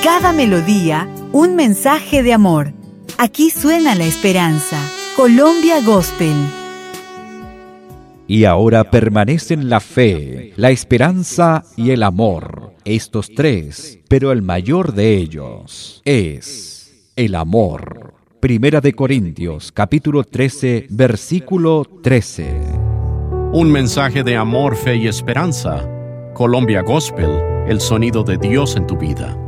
Cada melodía, un mensaje de amor. Aquí suena la esperanza. Colombia Gospel. Y ahora permanecen la fe, la esperanza y el amor. Estos tres, pero el mayor de ellos es el amor. Primera de Corintios, capítulo 13, versículo 13. Un mensaje de amor, fe y esperanza. Colombia Gospel, el sonido de Dios en tu vida.